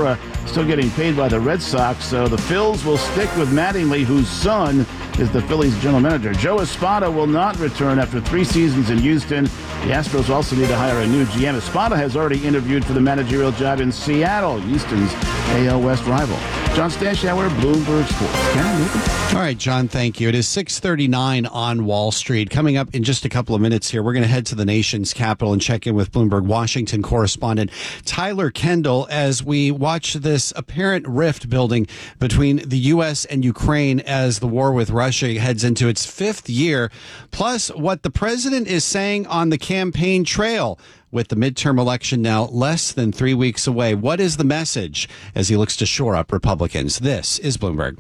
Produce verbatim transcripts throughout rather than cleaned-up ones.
Cora still getting paid by the Red Sox, so the Phils will stick with Mattingly, whose son is the Phillies general manager. Joe Espada will not return after three seasons in Houston. The Astros also need to hire a new G M. Espada has already interviewed for the managerial job in Seattle, Houston's A L West rival. John Stanshauer, Bloomberg Sports. Karen, Nathan? All right, John, thank you. It is six thirty-nine on Wall Street. Coming up in just a couple of minutes here, we're going to head to the nation's capital and check in with Bloomberg Washington correspondent Tyler Kendall as we watch this apparent rift building between the U S and Ukraine as the war with Russia heads into its fifth year, plus what the president is saying on the campaign trail. With the midterm election now less than three weeks away, what is the message as he looks to shore up Republicans? This is Bloomberg.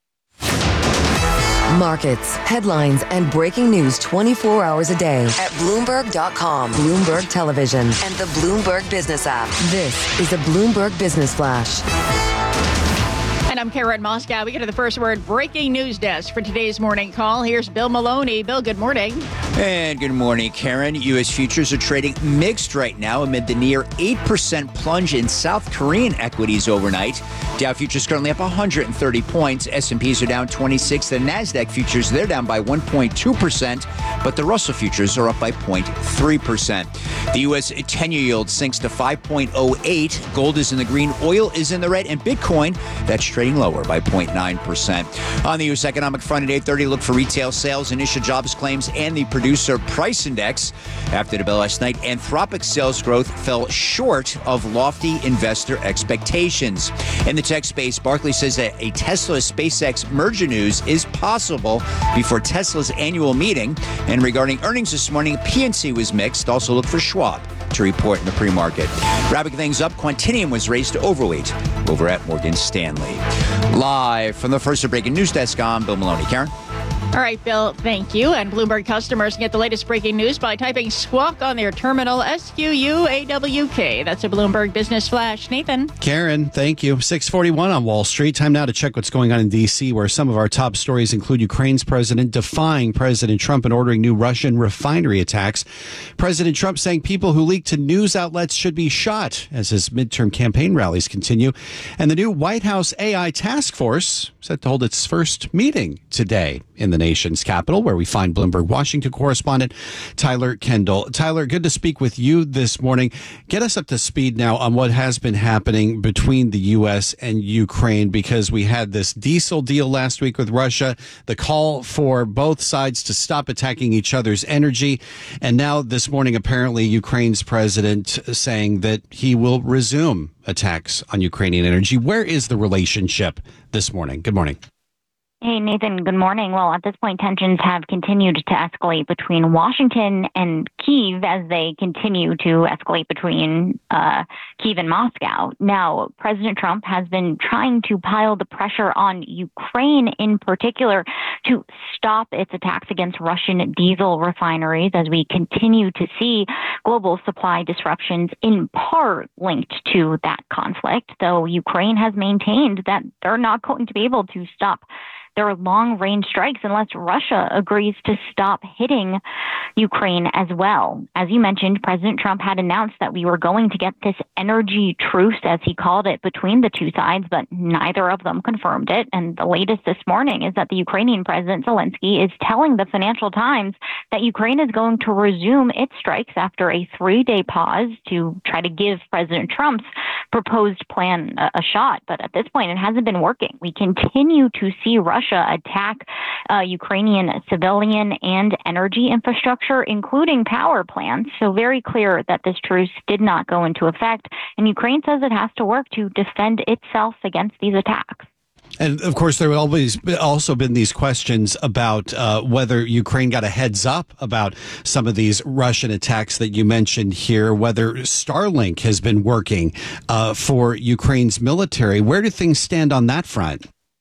Markets, headlines, and breaking news twenty-four hours a day at Bloomberg dot com, Bloomberg Television, and the Bloomberg Business app. This is a Bloomberg Business Flash. And I'm Karen Moscow. We get to the first word breaking news desk for today's morning call. Here's Bill Maloney. Bill, good morning. And good morning, Karen. U S futures are trading mixed right now amid the near eight percent plunge in South Korean equities overnight. Dow futures currently up one hundred thirty points. S and Ps are down twenty-six. The NASDAQ futures, they're down by one point two percent, but the Russell futures are up by zero point three percent. The U S ten-year yield sinks to five point oh eight. Gold is in the green, oil is in the red, and Bitcoin, that's trading lower by zero point nine percent. On the U S economic front at eight thirty, look for retail sales, initial jobs claims, and the producer price index. After the bell last night, Anthropic sales growth fell short of lofty investor expectations. In the tech space, Barclays says that a Tesla-SpaceX merger news is possible before Tesla's annual meeting. And regarding earnings this morning, P and C was mixed. Also look for Schwab to report in the pre-market. Wrapping things up, Quantinium was raised to overweight over at Morgan Stanley. Live from the first breaking news desk, I'm Bill Maloney. Karen? All right, Bill, thank you. And Bloomberg customers can get the latest breaking news by typing squawk on their terminal, S Q U A W K. That's a Bloomberg Business Flash. Nathan? Karen, thank you. six forty-one on Wall Street. Time now to check what's going on in D C, where some of our top stories include Ukraine's president defying President Trump and ordering new Russian refinery attacks. President Trump saying people who leak to news outlets should be shot as his midterm campaign rallies continue. And the new White House A I task force set to hold its first meeting today in the nation's capital, where we find Bloomberg Washington correspondent Tyler Kendall. Tyler, good to speak with you this morning. Get us up to speed now on what has been happening between the U S and Ukraine, because we had this diesel deal last week with Russia, the call for both sides to stop attacking each other's energy, and now this morning apparently Ukraine's president saying that he will resume attacks on Ukrainian energy. Where is the relationship this morning? Good morning. Hey, Nathan, good morning. Well, at this point, tensions have continued to escalate between Washington and Kyiv as they continue to escalate between uh, Kyiv and Moscow. Now, President Trump has been trying to pile the pressure on Ukraine in particular to stop its attacks against Russian diesel refineries as we continue to see global supply disruptions in part linked to that conflict, though Ukraine has maintained that they're not going to be able to stop their long-range strikes unless Russia agrees to stop hitting Ukraine as well. As you mentioned, President Trump had announced that we were going to get this energy truce, as he called it, between the two sides, but neither of them confirmed it. And the latest this morning is that the Ukrainian President Zelensky is telling the Financial Times that Ukraine is going to resume its strikes after a three-day pause to try to give President Trump's proposed plan a, a shot. But at this point, it hasn't been working. We continue to see Russia attack uh, Ukrainian civilian and energy infrastructure, including power plants. So very clear that this truce did not go into effect. And Ukraine says it has to work to defend itself against these attacks. And of course, there have always also been these questions about uh, whether Ukraine got a heads up about some of these Russian attacks that you mentioned here, whether Starlink has been working uh, for Ukraine's military. Where do things stand on that front?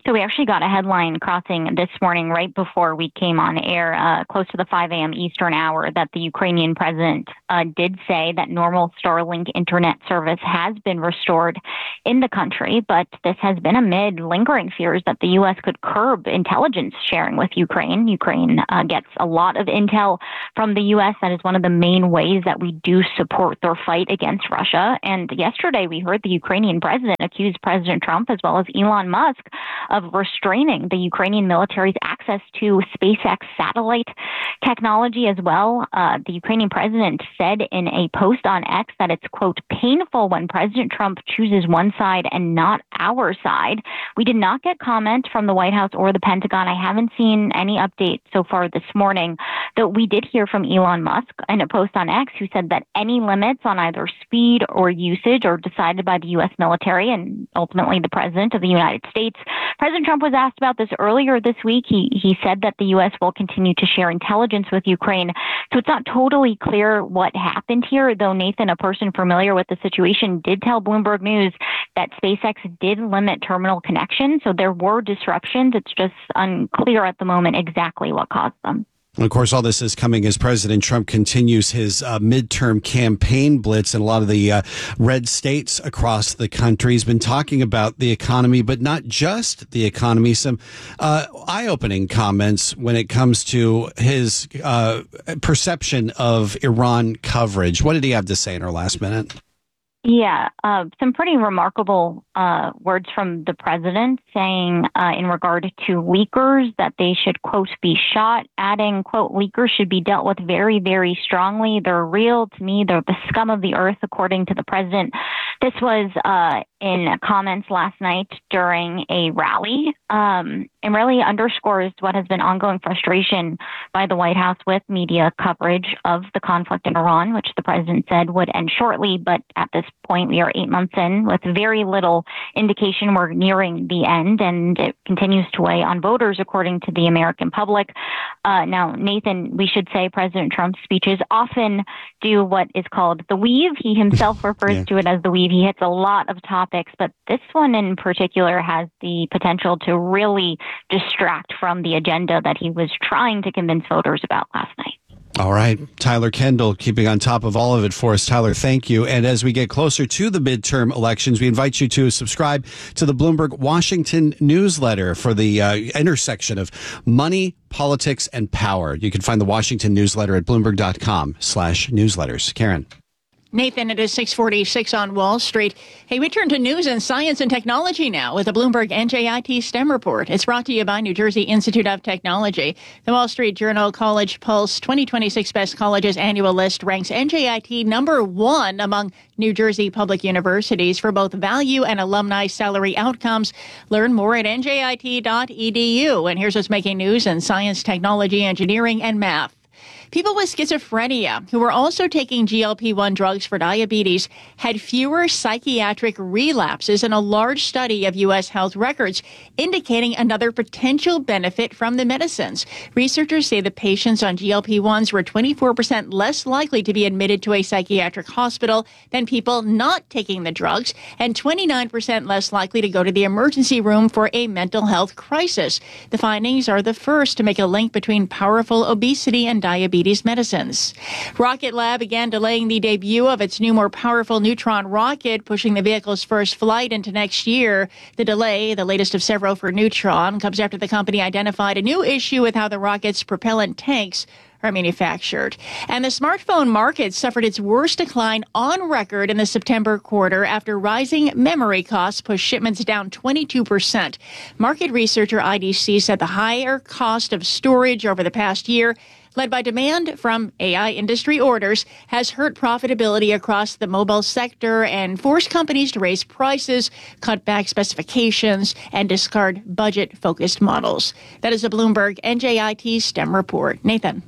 So we actually got a headline crossing this morning right before we came on air, uh, close to the five a.m. Eastern hour, that the Ukrainian president uh, did say that normal Starlink internet service has been restored in the country, but this has been amid lingering fears that the U S could curb intelligence sharing with Ukraine. Ukraine uh, gets a lot of intel from the U S. That is one of the main ways that we do support their fight against Russia. And yesterday we heard the Ukrainian president accuse President Trump as well as Elon Musk of restraining the Ukrainian military's access to SpaceX satellite technology as well. Uh, the Ukrainian president said in a post on X that it's, quote, painful when President Trump chooses one side and not our side. We did not get comment from the White House or the Pentagon. I haven't seen any update so far this morning, though we did hear from Elon Musk in a post on X who said that any limits on either speed or usage are decided by the U S military and ultimately the president of the United States. President Trump was asked about this earlier this week. He he said that the U S will continue to share intelligence with Ukraine. So it's not totally clear what happened here, though Nathan, a person familiar with the situation, did tell Bloomberg News that SpaceX did limit terminal connections. So there were disruptions. It's just unclear at the moment exactly what caused them. Of course, all this is coming as President Trump continues his uh, midterm campaign blitz in a lot of the uh, red states across the country. He's been talking about the economy, but not just the economy. Some uh, eye-opening comments when it comes to his uh, perception of Iran coverage. What did he have to say in our last minute? Yeah, uh, some pretty remarkable uh, words from the president saying uh, in regard to leakers that they should, quote, be shot, adding, quote, leakers should be dealt with very, very strongly. They're real to me. They're the scum of the earth, according to the president. This was uh, in comments last night during a rally um, and really underscores what has been ongoing frustration by the White House with media coverage of the conflict in Iran, which the president said would end shortly. But at this point, we are eight months in with very little indication we're nearing the end, and it continues to weigh on voters, according to the American public. Uh, now, Nathan, we should say President Trump's speeches often do what is called the weave. He himself refers yeah. to it as the weave. He hits a lot of topics, but this one in particular has the potential to really distract from the agenda that he was trying to convince voters about last night. All right. Tyler Kendall keeping on top of all of it for us. Tyler, thank you. And as we get closer to the midterm elections, we invite you to subscribe to the Bloomberg Washington newsletter for the uh, intersection of money, politics, and power. You can find the Washington newsletter at bloomberg.com slash newsletters. Karen. Nathan, it is six forty-six on Wall Street. Hey, we turn to news and science and technology now with the Bloomberg N J I T STEM report. It's brought to you by New Jersey Institute of Technology. The Wall Street Journal College Pulse twenty twenty-six Best Colleges annual list ranks N J I T number one among New Jersey public universities for both value and alumni salary outcomes. Learn more at N J I T dot E D U. And here's what's making news in science, technology, engineering, and math. People with schizophrenia who were also taking G L P one drugs for diabetes had fewer psychiatric relapses in a large study of U S health records, indicating another potential benefit from the medicines. Researchers say the patients on G L P ones were twenty-four percent less likely to be admitted to a psychiatric hospital than people not taking the drugs, and twenty-nine percent less likely to go to the emergency room for a mental health crisis. The findings are the first to make a link between powerful obesity and diabetes medicines. Rocket Lab began delaying the debut of its new, more powerful Neutron rocket, pushing the vehicle's first flight into next year. The delay, the latest of several for Neutron, comes after the company identified a new issue with how the rocket's propellant tanks are manufactured. And the smartphone market suffered its worst decline on record in the September quarter after rising memory costs pushed shipments down twenty-two percent. Market researcher I D C said the higher cost of storage over the past year, led by demand from A I industry orders, has hurt profitability across the mobile sector and forced companies to raise prices, cut back specifications, and discard budget-focused models. That is a Bloomberg N J I T STEM report. Nathan.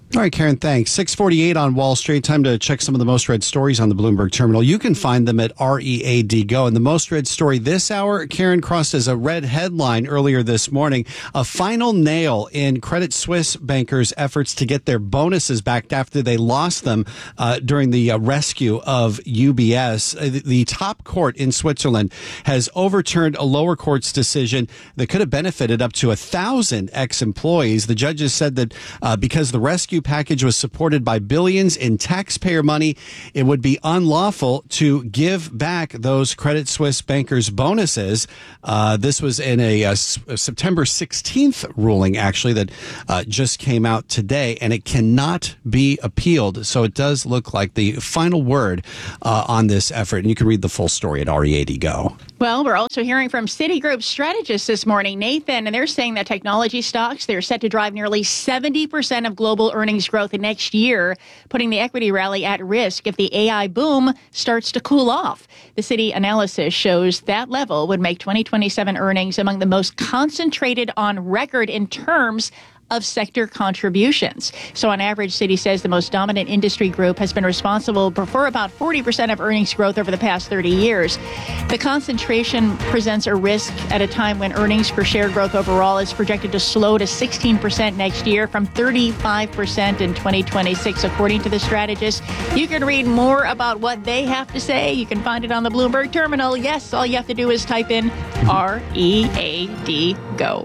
All right, Karen, thanks. six forty-eight on Wall Street. Time to check some of the most read stories on the Bloomberg terminal. You can find them at R E A D Go. And the most read story this hour, Karen, crossed as a red headline earlier this morning. A final nail in Credit Suisse bankers' efforts to get their bonuses back after they lost them uh, during the uh, rescue of U B S. Uh, the top court in Switzerland has overturned a lower court's decision that could have benefited up to a thousand ex-employees. The judges said that uh, because the rescue package was supported by billions in taxpayer money, it would be unlawful to give back those Credit Suisse bankers' bonuses. Uh, this was in a, a September sixteenth ruling, actually, that uh, just came out today, and it cannot be appealed. So it does look like the final word uh, on this effort. And you can read the full story at R E A D Go. Well, we're also hearing from Citigroup strategists this morning, Nathan, and they're saying that technology stocks, they're set to drive nearly seventy percent of global earnings growth next year, putting the equity rally at risk if the A I boom starts to cool off. The Citi analysis shows that level would make twenty twenty-seven earnings among the most concentrated on record in terms of sector contributions. So on average, Citi says the most dominant industry group has been responsible for about forty percent of earnings growth over the past thirty years. The concentration presents a risk at a time when earnings per share growth overall is projected to slow to sixteen percent next year from thirty-five percent in twenty twenty-six, according to the strategists. You can read more about what they have to say. You can find it on the Bloomberg terminal. Yes, all you have to do is type in R E A D Go.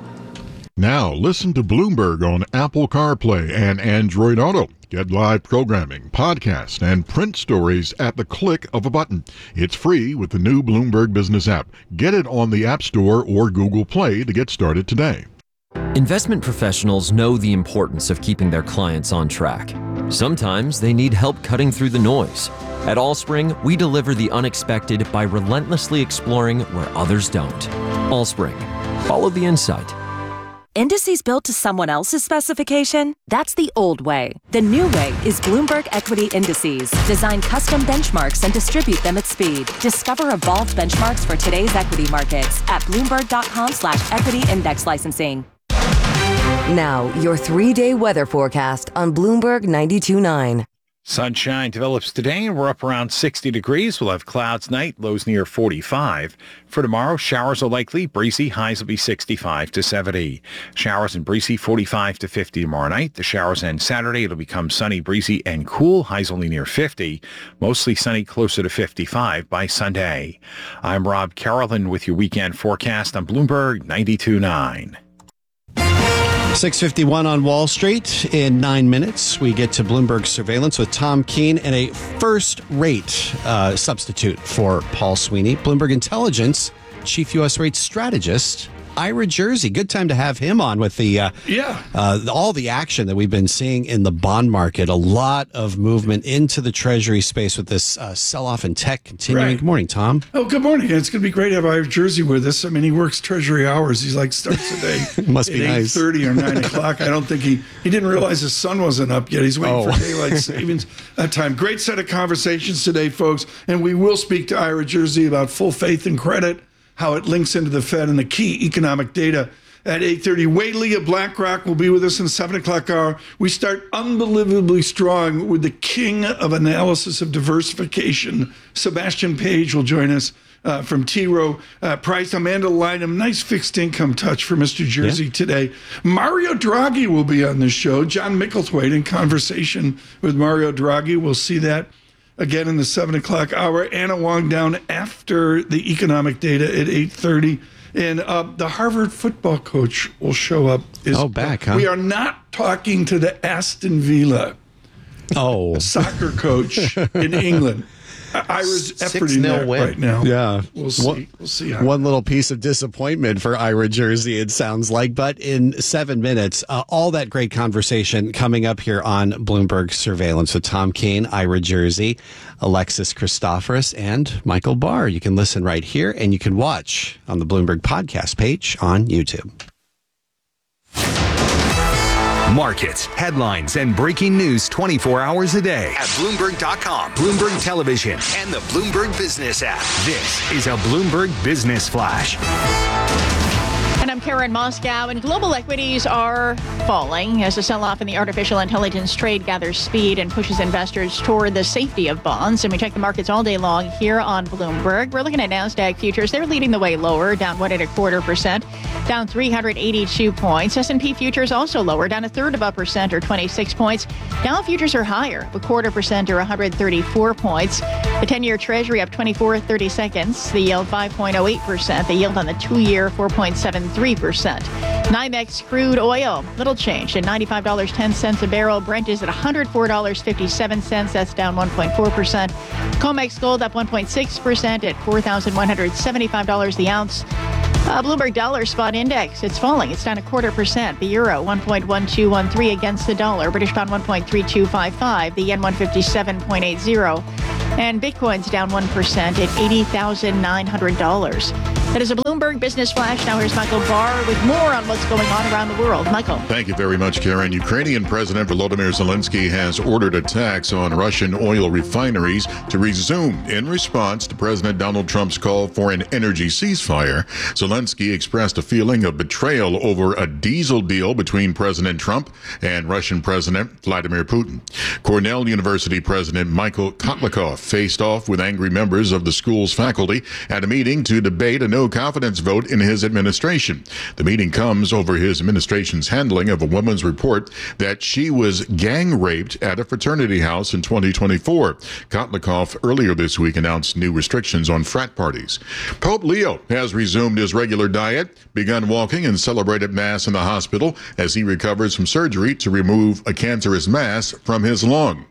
Now, listen to Bloomberg on Apple CarPlay and Android Auto. Get live programming, podcasts, and print stories at the click of a button. It's free with the new Bloomberg Business app. Get it on the App Store or Google Play to get started today. Investment professionals know the importance of keeping their clients on track. Sometimes they need help cutting through the noise. At Allspring, we deliver the unexpected by relentlessly exploring where others don't. Allspring. Follow the insight. Indices built to someone else's specification? That's the old way. The new way is Bloomberg Equity Indices. Design custom benchmarks and distribute them at speed. Discover evolved benchmarks for today's equity markets at Bloomberg.com slash equity index licensing. Now, your three-day weather forecast on Bloomberg ninety-two point nine. Sunshine develops today, and we're up around sixty degrees. We'll have clouds tonight, lows near forty-five. For tomorrow, showers are likely, breezy, highs will be sixty-five to seventy. Showers and breezy, forty-five to fifty tomorrow night. The showers end Saturday. It'll become sunny, breezy, and cool, highs only near fifty. Mostly sunny, closer to fifty-five by Sunday. I'm Rob Carolyn with your weekend forecast on Bloomberg ninety-two point nine. six fifty-one on Wall Street. In nine minutes, we get to Bloomberg Surveillance with Tom Keene and a first-rate uh, substitute for Paul Sweeney. Bloomberg Intelligence Chief U S Rates Strategist Ira Jersey. Good time to have him on with the uh, yeah uh, all the action that we've been seeing in the bond market. A lot of movement into the Treasury space with this uh, sell-off in tech continuing. Right. Good morning, Tom. Oh, good morning. It's going to be great to have Ira Jersey with us. I mean, he works Treasury hours. He's like starts the day Must be at nice. eight thirty or nine o'clock. I don't think he he didn't realize his sun wasn't up yet. He's waiting Oh. for daylight savings that time. Great set of conversations today, folks, and we will speak to Ira Jersey about full faith and credit, how it links into the Fed and the key economic data. At eight thirty, Wade Lee of BlackRock will be with us in the seven o'clock hour. We start unbelievably strong with the king of analysis of diversification. Sebastian Page will join us uh, from T. Rowe uh, Price. Amanda Lynham, nice fixed income touch for Mister Jersey yeah. today. Mario Draghi will be on the show. John Micklethwaite in conversation with Mario Draghi. We'll see that again in the seven o'clock hour. Anna Wong down after the economic data at eight thirty. And uh, the Harvard football coach will show up. Is, oh, back, huh? We are not talking to the Aston Villa oh. soccer coach in England. Ira's efforting that win. right now. Yeah. We'll see. One, we'll see how one little piece of disappointment for Ira Jersey, it sounds like. But in seven minutes, uh, all that great conversation coming up here on Bloomberg Surveillance with Tom Keene, Ira Jersey, Alexis Christoforous, and Michael Barr. You can listen right here, and you can watch on the Bloomberg podcast page on YouTube. Markets, headlines, and breaking news twenty-four hours a day at Bloomberg dot com, Bloomberg Television, and the Bloomberg Business app. This is a Bloomberg Business Flash. And I'm Karen Moscow, and global equities are falling as the sell-off in the artificial intelligence trade gathers speed and pushes investors toward the safety of bonds. And we check the markets all day long here on Bloomberg. We're looking at NASDAQ futures. They're leading the way lower, down one and a quarter percent, down three hundred eighty-two points. S and P futures also lower, down a third of a percent or twenty-six points. Dow futures are higher, a quarter percent or one hundred thirty-four points. The ten-year Treasury up twenty-four thirty-seconds. The yield five point oh eight percent. The yield on the two-year four point seven three percent. NYMEX crude oil, little change at ninety-five dollars and ten cents a barrel. Brent is at one hundred four dollars and fifty-seven cents. That's down one point four percent. COMEX gold up one point six percent at four thousand one hundred seventy-five dollars the ounce. Uh, Bloomberg Dollar Spot Index, it's falling. It's down a quarter percent. The euro, one point one two one three against the dollar. British pound, one point three two five five. The yen, one fifty-seven point eight zero. And Bitcoin's down one percent at eighty thousand nine hundred dollars. That is a Bloomberg Business Flash. Now here's Michael Barr with more on what's going on around the world. Michael. Thank you very much, Karen. Ukrainian President Volodymyr Zelensky has ordered attacks on Russian oil refineries to resume in response to President Donald Trump's call for an energy ceasefire. Zelensky expressed a feeling of betrayal over a diesel deal between President Trump and Russian President Vladimir Putin. Cornell University President Michael Kotlikov faced off with angry members of the school's faculty at a meeting to debate a no confidence vote in his administration. The meeting comes over his administration's handling of a woman's report that she was gang raped at a fraternity house in twenty twenty-four. Kotlikov earlier this week announced new restrictions on frat parties. Pope Leo has resumed his regular diet, begun walking, and celebrated Mass in the hospital as he recovers from surgery to remove a cancerous mass from his lung.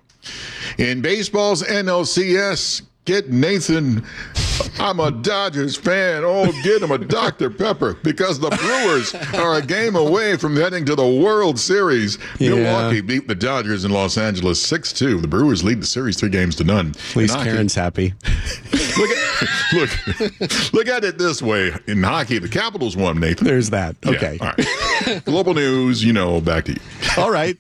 In baseball's N L C S, get Nathan. I'm a Dodgers fan. Oh, get him a Doctor Pepper because the Brewers are a game away from heading to the World Series. Yeah. Milwaukee beat the Dodgers in Los Angeles six two. The Brewers lead the series three games to none. At least Karen's happy. Look at, look, look at it this way. In hockey, the Capitals won, Nathan. There's that. Okay. Yeah, all right. Global news, you know, back to you. All right.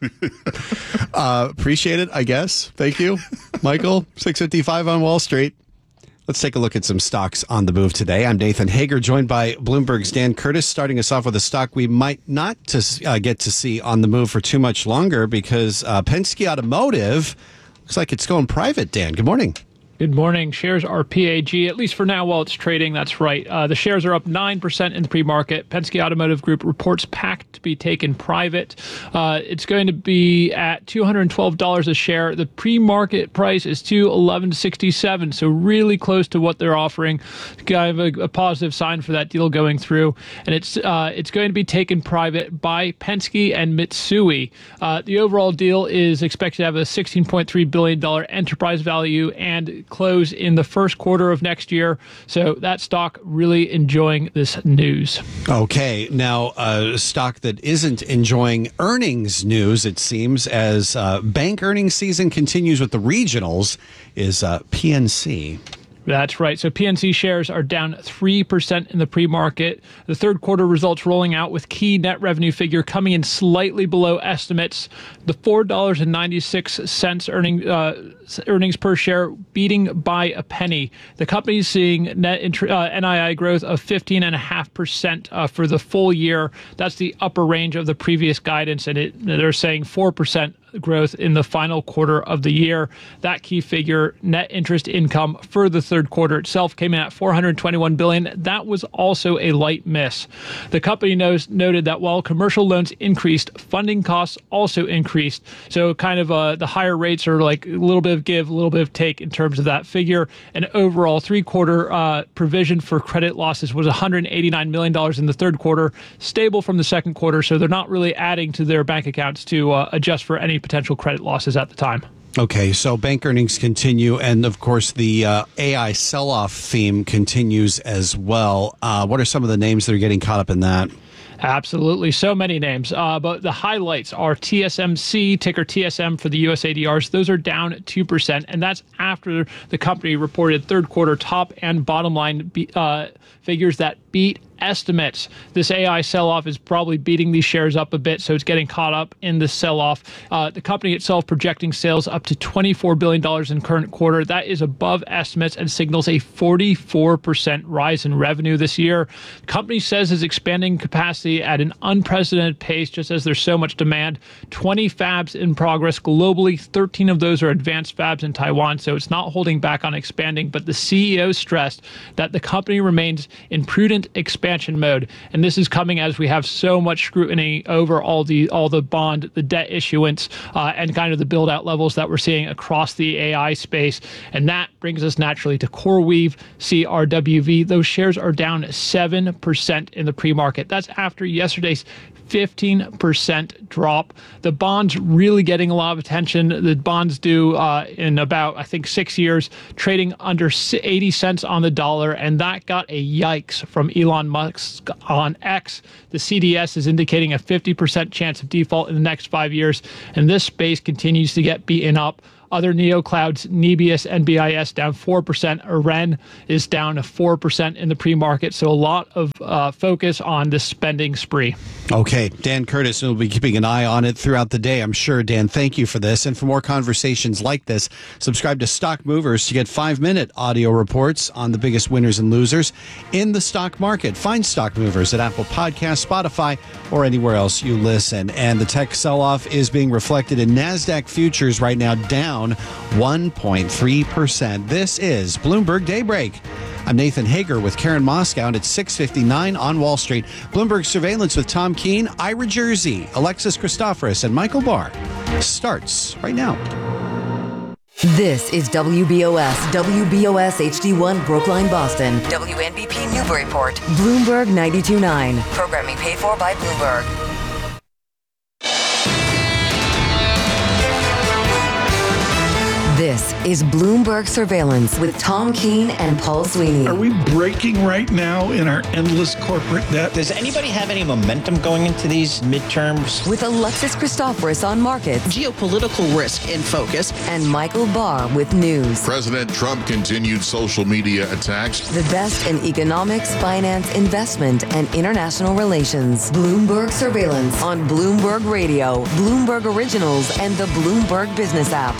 Uh, appreciate it, I guess. Thank you, Michael. six fifty-five on Wall Street. Let's take a look at some stocks on the move today. I'm Nathan Hager, joined by Bloomberg's Dan Curtis, starting us off with a stock we might not to, uh, get to see on the move for too much longer because uh, Penske Automotive looks like it's going private. Dan, good morning. Good morning. Shares are P A G, at least for now while it's trading. That's right. Uh, the shares are up nine percent in the pre-market. Penske Automotive Group reports packed to be taken private. Uh, it's going to be at two hundred twelve dollars a share. The pre-market price is two eleven sixty-seven, so really close to what they're offering. Kind of a, a positive sign for that deal going through. And it's uh, it's going to be taken private by Penske and Mitsui. Uh, the overall deal is expected to have a sixteen point three billion dollars enterprise value and close in the first quarter of next year. So that stock really enjoying this news. Okay. Now, a stock that isn't enjoying earnings news, it seems, as uh, bank earnings season continues with the regionals, is uh, P N C. That's right. So P N C shares are down three percent in the pre-market. The third quarter results rolling out with key net revenue figure coming in slightly below estimates. The four dollars and ninety-six cents earning, uh, earnings per share beating by a penny. The company is seeing net int- uh, N I I growth of fifteen point five percent uh, for the full year. That's the upper range of the previous guidance, and it, they're saying four percent growth in the final quarter of the year. That key figure, net interest income for the third quarter itself, came in at four hundred twenty-one billion dollars. That was also a light miss. The company knows, noted that while commercial loans increased, funding costs also increased. So kind of uh, the higher rates are like a little bit of give, a little bit of take in terms of that figure. And overall, three-quarter uh, provision for credit losses was one hundred eighty-nine million dollars in the third quarter, stable from the second quarter. So they're not really adding to their bank accounts to uh, adjust for any potential credit losses at the time. Okay, so bank earnings continue, and of course the uh, A I sell-off theme continues as well. Uh, what are some of the names that are getting caught up in that? Absolutely. So many names. Uh, but the highlights are T S M C, ticker T S M for the U S A D Rs. Those are down two percent. And that's after the company reported third quarter top and bottom line uh, figures that beat estimates. This A I sell-off is probably beating these shares up a bit, so it's getting caught up in the sell-off. Uh, the company itself projecting sales up to twenty-four billion dollars in current quarter. That is above estimates and signals a forty-four percent rise in revenue this year. The company says is expanding capacity at an unprecedented pace, just as there's so much demand. twenty fabs in progress globally. thirteen of those are advanced fabs in Taiwan, so it's not holding back on expanding. But the C E O stressed that the company remains in prudent expansion mode, and this is coming as we have so much scrutiny over all the all the bond, the debt issuance, uh, and kind of the build out levels that we're seeing across the A I space. And that brings us naturally to CoreWeave, C R W V. Those shares are down seven percent in the pre-market. That's after yesterday's fifteen percent drop. The bonds really getting a lot of attention. The bonds due uh, in about, I think, six years, trading under eighty cents on the dollar, and that got a yikes from Elon Musk on X. The C D S is indicating a fifty percent chance of default in the next five years, and this space continues to get beaten up. Other neoclouds, Nebius, N B I S down four percent. Aren is down four percent in the pre-market. So a lot of uh, focus on the spending spree. Okay, Dan Curtis will be keeping an eye on it throughout the day, I'm sure. Dan, thank you for this. And for more conversations like this, subscribe to Stock Movers to get five-minute audio reports on the biggest winners and losers in the stock market. Find Stock Movers at Apple Podcasts, Spotify, or anywhere else you listen. And the tech sell-off is being reflected in NASDAQ futures right now, down one point three percent. This is Bloomberg Daybreak. I'm Nathan Hager with Karen Moscow, and it's six fifty-nine on Wall Street. Bloomberg Surveillance with Tom Keene, Ira Jersey, Alexis Christoforous, and Michael Barr starts right now. This is W B O S, W B O S H D one Brookline, Boston, W N B P Newburyport, Bloomberg ninety-two point nine. Programming paid for by Bloomberg. This is Bloomberg Surveillance with Tom Keene and Paul Sweeney. Are we breaking right now in our endless corporate debt? Does anybody have any momentum going into these midterms? With Alexis Christoforous on markets, geopolitical risk in focus, and Michael Barr with news. President Trump continued social media attacks. The best in economics, finance, investment, and international relations. Bloomberg Surveillance on Bloomberg Radio, Bloomberg Originals, and the Bloomberg Business app.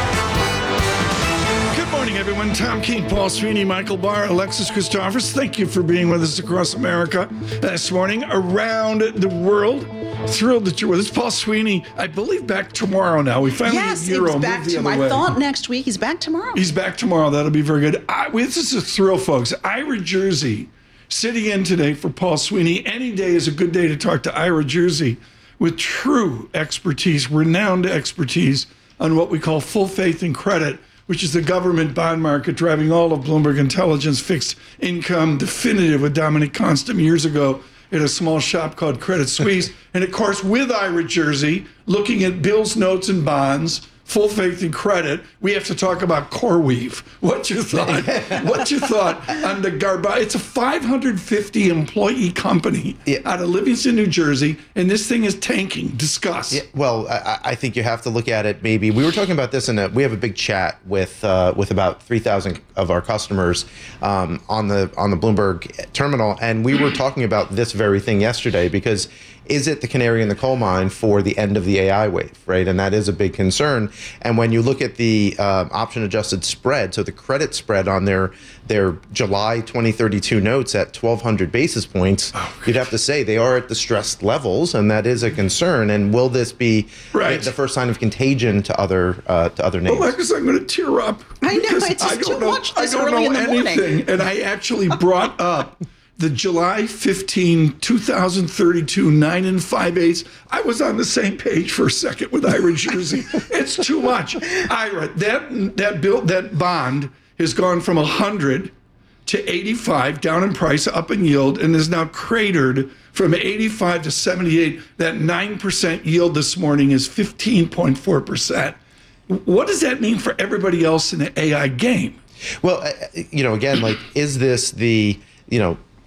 Good morning, everyone. Tom Keene, Paul Sweeney, Michael Barr, Alexis Christoforous. Thank you for being with us across America this morning, around the world. Thrilled that you're with us. Paul Sweeney, I believe, back tomorrow now. We finally yes, have Euro he's back move the tomorrow. other way. I thought next week. He's back tomorrow. He's back tomorrow. That'll be very good. I, this is a thrill, folks. Ira Jersey sitting in today for Paul Sweeney. Any day is a good day to talk to Ira Jersey with true expertise, renowned expertise on what we call full faith and credit, which is the government bond market driving all of Bloomberg Intelligence fixed income, definitive with Dominic Constant years ago at a small shop called Credit Suisse. And of course, with Ira Jersey, looking at bills, notes, and bonds, full faith and credit, we have to talk about CoreWeave. What's your thought? What's your thought on the Garba? It's a five hundred fifty employee company yeah. out of Livingston, New Jersey, and this thing is tanking. Discuss. Yeah, well, I, I think you have to look at it. Maybe we were talking about this in a. We have a big chat with uh, with about three thousand of our customers um, on the on the Bloomberg terminal, and we were talking about this very thing yesterday because. Is it the canary in the coal mine for the end of the A I wave, right? And that is a big concern. And when you look at the uh, option-adjusted spread, so the credit spread on their their July twenty thirty-two notes at twelve hundred basis points, oh, you'd have to say they are at the stressed levels, and that is a concern. And will this be right. the first sign of contagion to other uh, to other names? Alexis, I'm going to tear up. I know, it's just too know, much this I don't early know in the anything, morning. And I actually brought up the July fifteenth, twenty thirty-two, nine and five eighths. I was on the same page for a second with Ira Jersey. It's too much. Ira, that that bill, that bond has gone from one hundred to eighty-five, down in price, up in yield, and is now cratered from eighty-five to seventy-eight. That nine percent yield this morning is fifteen point four percent. What does that mean for everybody else in the A I game? Well, you know, again, like, is this the, you know,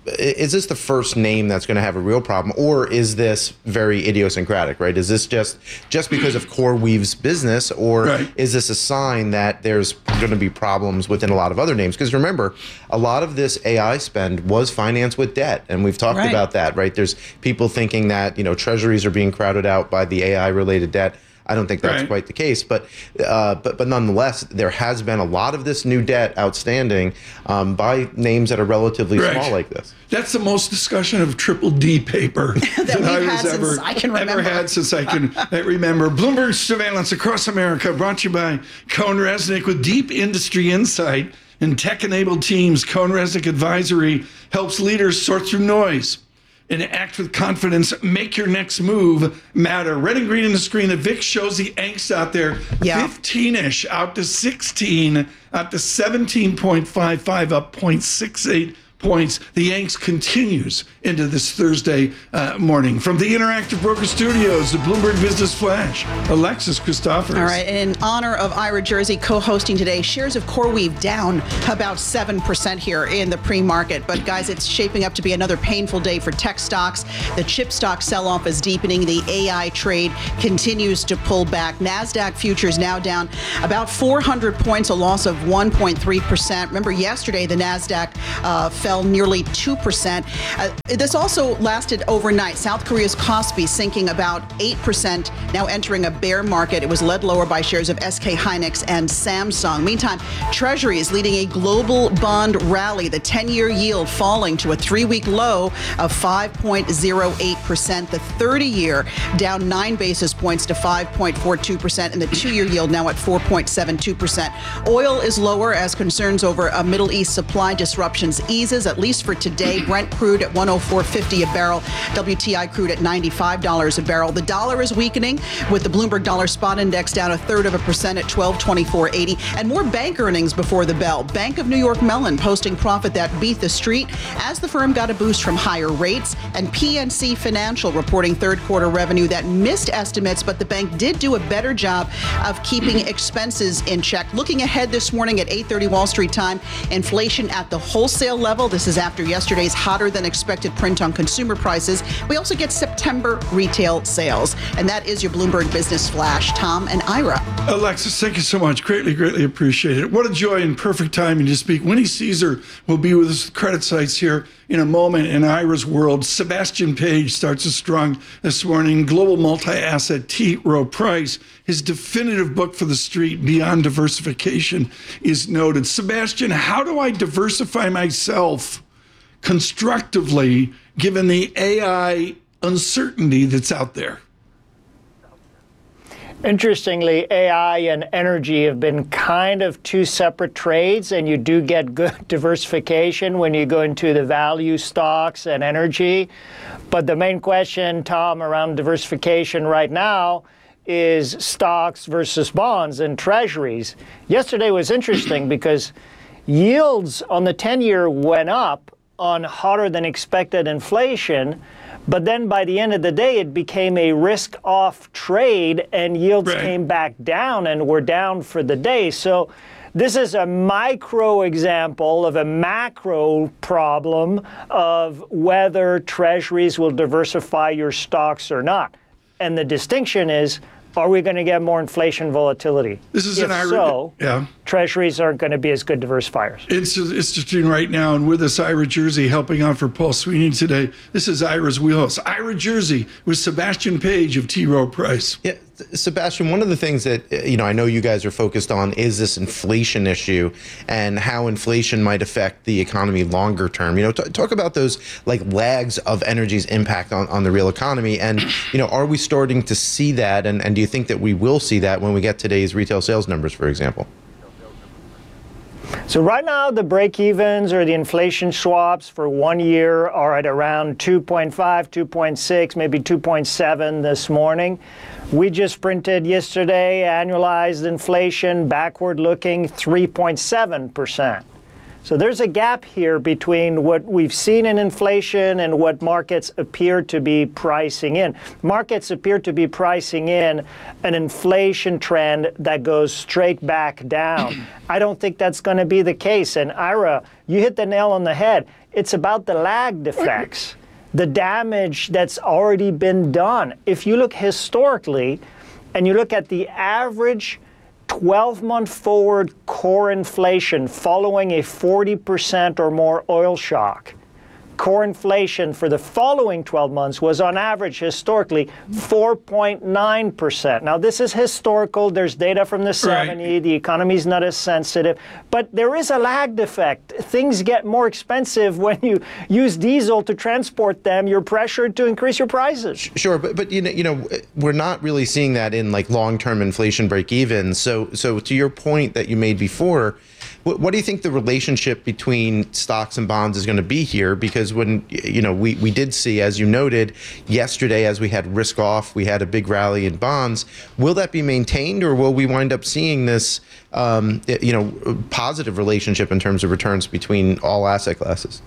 is this the first name that's going to have a real problem, or is this very idiosyncratic, right? Is this just just because of CoreWeave's business, or right. is this a sign that there's going to be problems within a lot of other names? Because remember, a lot of this A I spend was financed with debt, and we've talked right. about that, right? There's people thinking that, you know, treasuries are being crowded out by the A I-related debt. I don't think that's right. quite the case, but uh, but but nonetheless, there has been a lot of this new debt outstanding um, by names that are relatively right. small like this. That's the most discussion of triple D paper that, that I was ever, I can ever had since I can remember. Bloomberg Surveillance Across America, brought to you by Cohn Resnick with deep industry insight and tech-enabled teams. Cohn Resnick Advisory helps leaders sort through noise and act with confidence. Make your next move matter. Red and green in the screen. The V I X shows the angst out there. Yeah. fifteen-ish out to sixteen, out to seventeen point five five, up zero point six eight points. The angst continues into this Thursday uh, morning. From the Interactive Broker Studios, the Bloomberg Business Flash, Alexis Christophers. All right, and in honor of Ira Jersey co-hosting today, shares of CoreWeave down about seven percent here in the pre-market. But guys, it's shaping up to be another painful day for tech stocks. The chip stock sell-off is deepening. The A I trade continues to pull back. NASDAQ futures now down about four hundred points, a loss of one point three percent. Remember, yesterday the NASDAQ uh, fell nearly two percent. Uh, this also lasted overnight. South Korea's Kospi sinking about eight percent, now entering a bear market. It was led lower by shares of S K Hynix and Samsung. Meantime, Treasury is leading a global bond rally. The ten-year yield falling to a three-week low of five point zero eight percent. The thirty-year down nine basis points to five point four two percent, and the two-year yield now at four point seven two percent. Oil is lower as concerns over a Middle East supply disruptions eases, at least for today. Brent crude at one oh four fifty a barrel. W T I crude at ninety-five dollars a barrel. The dollar is weakening, with the Bloomberg Dollar Spot Index down a third of a percent at twelve twenty-four eighty. And more bank earnings before the bell. Bank of New York Mellon posting profit that beat the street as the firm got a boost from higher rates. And P N C Financial reporting third quarter revenue that missed estimates, but the bank did do a better job of keeping expenses in check. Looking ahead this morning at eight thirty Wall Street time, inflation at the wholesale level. This is after yesterday's hotter than expected print on consumer prices. We also get September retail sales. And that is your Bloomberg Business Flash. Tom and Ira. Alexis, thank you so much. Greatly, greatly appreciate it. What a joy and perfect timing to speak. Winnie Caesar will be with us with Credit Sites here in a moment in Ira's world. Sebastian Page starts us strong this morning. Global multi-asset T. Rowe Price. His definitive book for the street, Beyond Diversification, is noted. Sebastian, how do I diversify myself constructively given the A I uncertainty that's out there? Interestingly, A I and energy have been kind of two separate trades, and you do get good diversification when you go into the value stocks and energy. But the main question, Tom, around diversification right now is stocks versus bonds and treasuries. Yesterday was interesting because yields on the ten-year went up on hotter than expected inflation. But then by the end of the day, it became a risk-off trade, and yields right. came back down and were down for the day. So this is a micro example of a macro problem of whether treasuries will diversify your stocks or not. And the distinction is, are we going to get more inflation volatility? This is if an Ira- so, yeah. treasuries aren't going to be as good diversifiers. It's interesting right now, and with us, Ira Jersey helping out for Paul Sweeney today. This is Ira's wheelhouse. Ira Jersey with Sebastian Page of T. Rowe Price. Yeah, Sebastian, one of the things that, you know, I know you guys are focused on is this inflation issue and how inflation might affect the economy longer term. You know, t- talk about those like lags of energy's impact on, on the real economy. And, you know, are we starting to see that? And, and do you think that we will see that when we get today's retail sales numbers, for example? So right now, the break-evens or the inflation swaps for one year are at around two point five, two point six, maybe two point seven this morning. We just printed yesterday annualized inflation, backward-looking, three point seven percent. So there's a gap here between what we've seen in inflation and what markets appear to be pricing in. Markets appear to be pricing in an inflation trend that goes straight back down. I don't think that's going to be the case. And Ira, you hit the nail on the head. it's about the lagged effects, the damage that's already been done. If you look historically, and you look at the average twelve-month forward core inflation following a forty percent or more oil shock, core inflation for the following twelve months was on average historically four point nine percent. Now this is historical, there's data from the seventies, right. The economy's not as sensitive, but there is a lagged effect. Things get more expensive when you use diesel to transport them, you're pressured to increase your prices. Sure, but but you know, you know we're not really seeing that in like long-term inflation break even. So so to your point that you made before, what, what do you think the relationship between stocks and bonds is going to be here? Because when, you know, we, we did see, as you noted, yesterday as we had risk off, we had a big rally in bonds. Will that be maintained, or will we wind up seeing this, um, you know, positive relationship in terms of returns between all asset classes?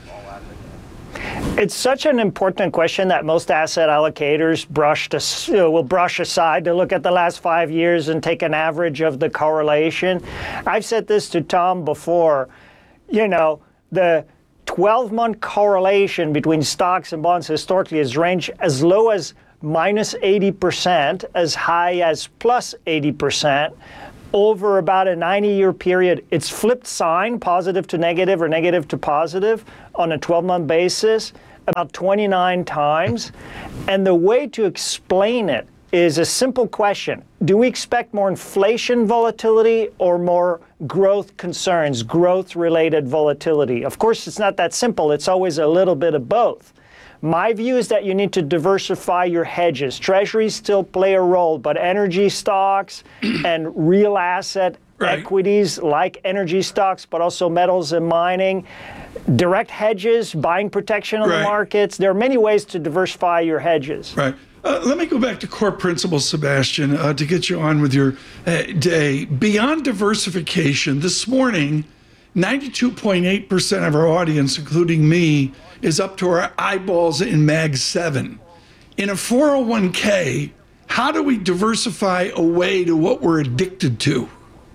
It's such an important question that most asset allocators brush to, you know, will brush aside to look at the last five years and take an average of the correlation. I've said this to Tom before. You know, the twelve-month correlation between stocks and bonds historically has ranged as low as minus eighty percent, as high as plus eighty percent. Over about a ninety-year period, it's flipped sign, positive to negative or negative to positive on a twelve-month basis about twenty-nine times. And the way to explain it is a simple question. Do we expect more inflation volatility or more growth concerns, growth-related volatility? Of course, it's not that simple. It's always a little bit of both. My view is that you need to diversify your hedges. Treasuries still play a role, but energy stocks and real asset right. equities like energy stocks, but also metals and mining, direct hedges, buying protection on right. the markets. There are many ways to diversify your hedges. Right. Uh, let me go back to core principles, Sebastian, uh, to get you on with your uh, day. Beyond diversification, this morning, ninety-two point eight percent of our audience, including me, is up to our eyeballs in Mag seven. In a four oh one k, how do we diversify away to what we're addicted to?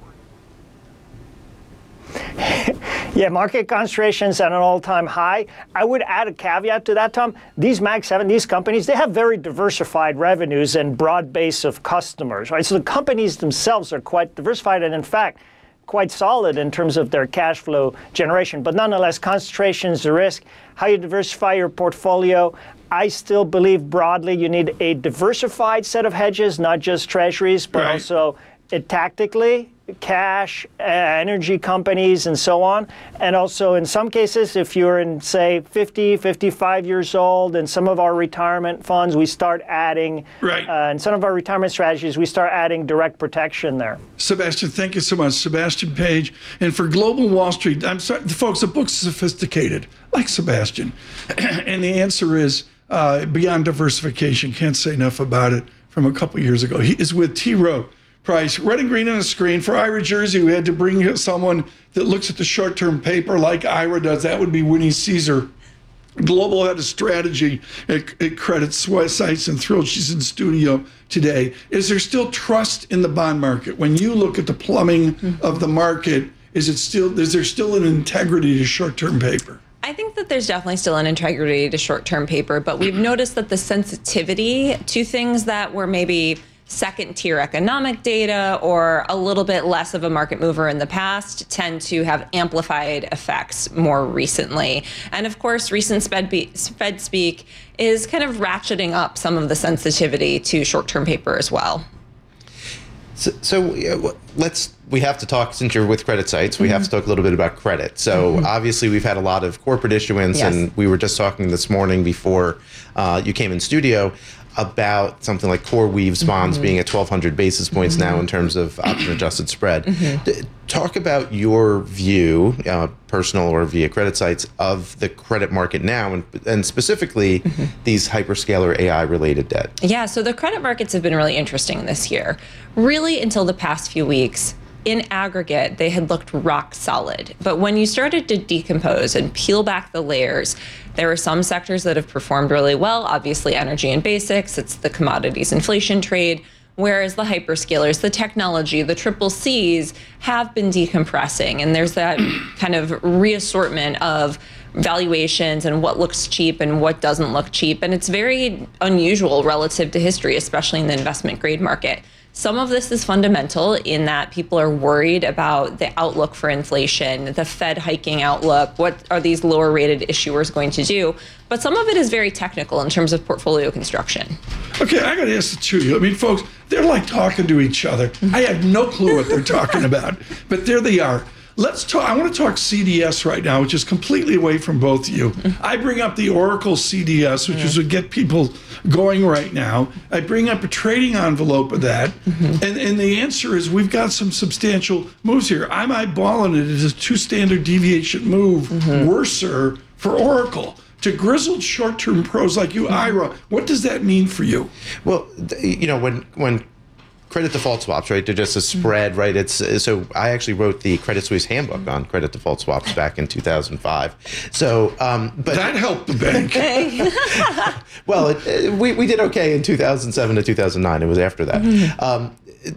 Yeah, market concentrations at an all-time high. I would add a caveat to that, Tom. These Mag seven, these companies, they have very diversified revenues and broad base of customers, right? So the companies themselves are quite diversified, and in fact, quite solid in terms of their cash flow generation. But nonetheless, concentration is a risk. How you diversify your portfolio, I still believe broadly you need a diversified set of hedges, not just treasuries, but right. also it tactically, cash, uh, energy companies, and so on. And also in some cases, if you're in, say, fifty, fifty-five years old, in some of our retirement funds, we start adding, right. uh, in some of our retirement strategies, we start adding direct protection there. Sebastian, thank you so much. Sebastian Page. And for Global Wall Street, I'm sorry, folks, the book's sophisticated, like Sebastian. And the answer is uh, beyond diversification. Can't say enough about it from a couple years ago. He is with T. Rowe Price. Red and green on the screen. For Ira Jersey, we had to bring someone that looks at the short-term paper like Ira does. That would be Winnie Caesar, global head of strategy at, at Credit Suisse, and thrilled she's in studio today. Is there still trust in the bond market? When you look at the plumbing mm-hmm. of the market, is it still is there still an integrity to short-term paper? I think that there's definitely still an integrity to short-term paper, but we've noticed that the sensitivity to things that were maybe second-tier economic data or a little bit less of a market mover in the past tend to have amplified effects more recently. And of course, recent Fed speak is kind of ratcheting up some of the sensitivity to short-term paper as well. So, so uh, let's, we have to talk, since you're with CreditSights, we mm-hmm. have to talk a little bit about credit. So mm-hmm. obviously we've had a lot of corporate issuance, yes. and we were just talking this morning before uh, you came in studio about something like CoreWeave's bonds mm-hmm. being at twelve hundred basis points mm-hmm. now in terms of option adjusted spread. Mm-hmm. Talk about your view, uh, personal or via CreditSights, of the credit market now, and, and specifically mm-hmm. these hyperscaler A I related debt. Yeah, so the credit markets have been really interesting this year. Really until the past few weeks. In aggregate, they had looked rock solid. But when you started to decompose and peel back the layers, there are some sectors that have performed really well. Obviously, energy and basics, it's the commodities inflation trade, whereas the hyperscalers, the technology, the triple C's have been decompressing. And there's that kind of reassortment of valuations and what looks cheap and what doesn't look cheap. And it's very unusual relative to history, especially in the investment grade market. Some of this is fundamental in that people are worried about the outlook for inflation, the Fed hiking outlook, what are these lower rated issuers going to do? But some of it is very technical in terms of portfolio construction. Okay, I got to ask the two of you. I mean, folks, they're like talking to each other. I have no clue what they're talking about, but there they are. Let's talk. I want to talk C D S right now, which is completely away from both of you. I bring up the Oracle C D S, which is what get people going right now. I bring up a trading envelope of that, mm-hmm. and, and the answer is we've got some substantial moves here. I'm eyeballing it as a two standard deviation move, mm-hmm. worser for Oracle. To grizzled short-term pros like you, Ira, what does that mean for you? Well, you know, when when credit default swaps, right? They're just a spread, right? It's so I actually wrote the Credit Suisse handbook on credit default swaps back in two thousand five. So, um, but that helped the bank. Well, it, it, we we did okay in two thousand seven to two thousand nine. It was after that. Mm-hmm. Um,